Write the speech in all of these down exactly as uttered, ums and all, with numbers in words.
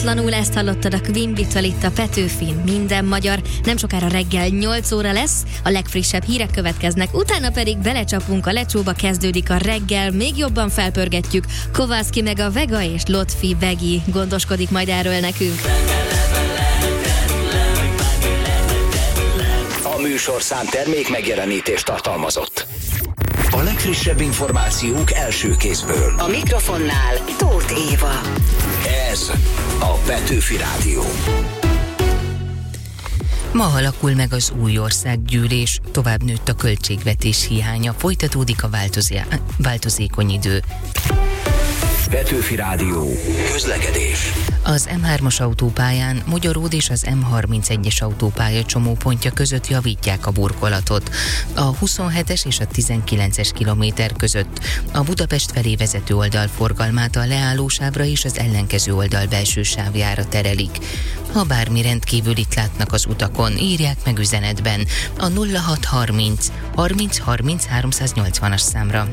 Lanul ezt hallottad a Quimbitől itt a Petőfin, minden magyar. Nem sokára reggel nyolc óra lesz, a legfrissebb hírek következnek, utána pedig belecsapunk a lecsóba, kezdődik a reggel, még jobban felpörgetjük. Kovalszki meg a Vega és Lotfi Begi gondoskodik majd erről nekünk. A műsorszám termék megjelenítést tartalmazott. A legfrissebb információk első kézből. A mikrofonnál Tóth Éva. Ez a Petőfi Rádió. Ma alakul meg az új országgyűlés, tovább nőtt a költségvetés hiánya, folytatódik a változé- változékony idő. Petőfi Rádió. Közlekedés. Az em hármas autópályán Mogyoród és az em harmincegyes autópálya csomópontja között javítják a burkolatot. A huszonhetes és a tizenkilences kilométer között a Budapest felé vezető oldal forgalmát a leállósávra és az ellenkező oldal belső sávjára terelik. Ha bármi rendkívülit látnak az utakon, írják meg üzenetben a nulla hat harminc harminc harminc háromszáznyolcvanas számra.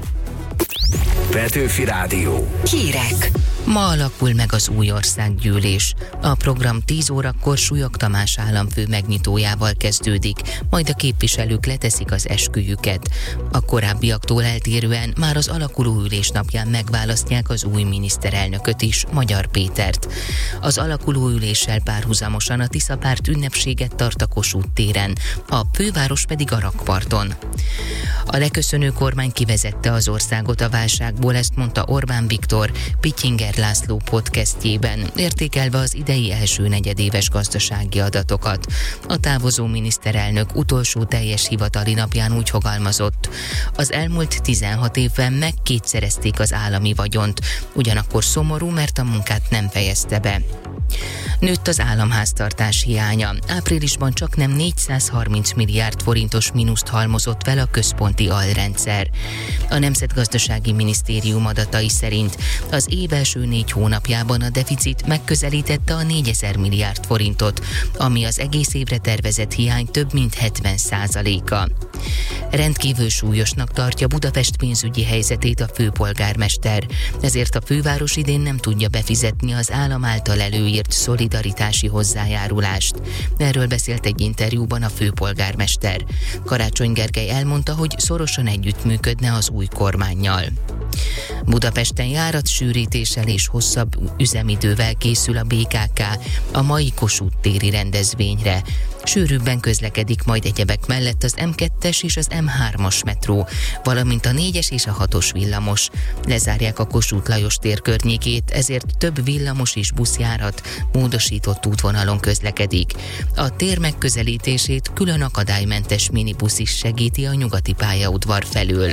Petőfi Rádió. Hírek. Ma alakul meg az új országgyűlés. A program tíz órakor Súlyog Tamás államfő megnyitójával kezdődik, majd a képviselők leteszik az esküjüket. A korábbiaktól eltérően már az alakuló ülés napján megválasztják az új miniszterelnököt is, Magyar Pétert. Az alakuló üléssel párhuzamosan a Tiszapárt ünnepséget tart a Kossuth téren, a főváros pedig a rakparton. A leköszönő kormány kivezette az országot a válságból, ezt mondta Orbán Viktor Pityinger László podcastjében, értékelve az idei első negyedéves gazdasági adatokat. A távozó miniszterelnök utolsó teljes hivatali napján úgy fogalmazott: az elmúlt tizenhat évben megkétszerezték az állami vagyont, ugyanakkor szomorú, mert a munkát nem fejezte be. Nőtt az államháztartás hiánya. Áprilisban csaknem négyszázharminc milliárd forintos mínuszt halmozott fel a központi alrendszer. A Nemzetgazdasági Minisztérium adatai szerint az év első négy hónapjában a deficit megközelítette a négyezer milliárd forintot, ami az egész évre tervezett hiány több mint hetven százaléka. Rendkívül súlyosnak tartja Budapest pénzügyi helyzetét a főpolgármester, ezért a főváros idén nem tudja befizetni az állam által előírt szolidaritási hozzájárulást. Erről beszélt egy interjúban a főpolgármester. Karácsony Gergely elmondta, hogy szorosan együttműködne az új kormánnyal. Budapesten járatsűrítéssel és hosszabb üzemidővel készül a bé ká ká a mai Kossuth téri rendezvényre. Sűrűbben közlekedik majd egyebek mellett az em kettes és az em hármas metró, valamint a négyes és a hatos villamos. Lezárják a Kossuth Lajos tér környékét, ezért több villamos és buszjárat módosított útvonalon közlekedik. A tér megközelítését külön akadálymentes minibusz is segíti a nyugati pályaudvar felől.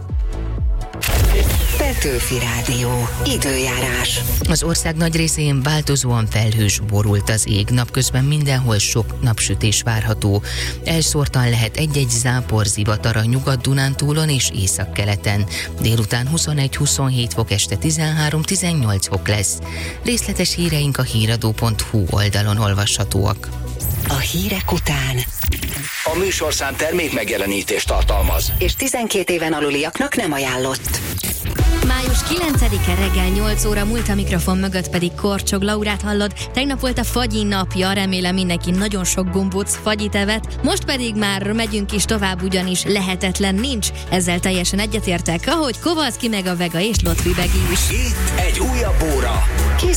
Petőfi Rádió. Időjárás. Az ország nagy részén változóan felhős, borult az ég, napközben mindenhol sok napsütés várható. Elszórtan lehet egy-egy zápor zivatar a Nyugat-Dunántúlon és északkeleten. Délután huszonegy-huszonhét fok, este tizenhárom-tizennyolc fok lesz. Részletes híreink a híradó pont hu oldalon olvashatóak. A hírek után A műsorszám termék megjelenítést tartalmaz. és tizenkét éven aluliaknak nem ajánlott. Május kilencedike reggel nyolc óra, múlt a mikrofon mögött pedig Korcsog Laurát hallod. Tegnap volt a fagyi napja, remélem mindenki nagyon sok gombóc fagyit evett. Most pedig már megyünk is tovább, ugyanis lehetetlen nincs. Ezzel teljesen egyetértek, ahogy Kovalszki meg a Vega és Lotfi Begi is. Itt egy újabb óra. Kész